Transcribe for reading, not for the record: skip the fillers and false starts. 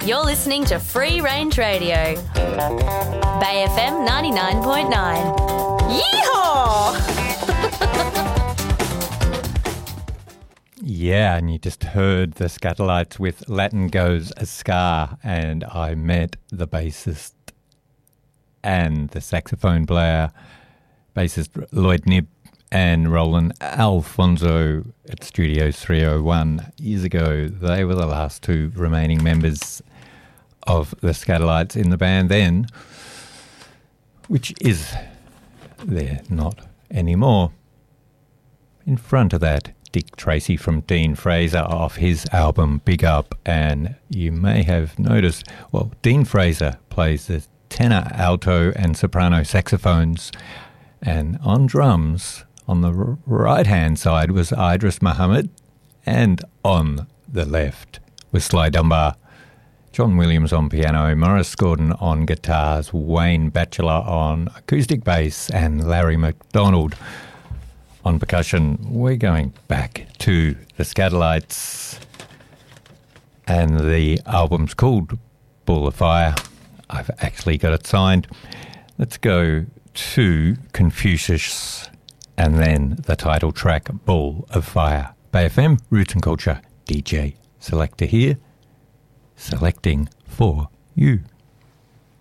You're listening to Free Range Radio. Bay FM 99.9. Yeehaw! Yeah, and you just heard the Scatolites with Latin Goes a Scar, and I met the bassist and the saxophone player, bassist Lloyd Knibb and Roland Alfonso at Studios 301 years ago. They were the last two remaining members of the Scatolites in the band then, which is there not anymore. In front of that, Dick Tracy from Dean Fraser off his album Big Up, and you may have noticed, well, Dean Fraser plays the tenor, alto and soprano saxophones, and on drums on the right-hand side was Idris Muhammad, and on the left was Sly Dunbar. John Williams on piano, Morris Gordon on guitars, Wayne Batchelor on acoustic bass, and Larry McDonald on percussion. We're going back to the Scatolites, and the album's called Ball of Fire. I've actually got it signed. Let's go to Confucius and then the title track, Ball of Fire. Bay FM, Roots and Culture, DJ Selector here, selecting for you.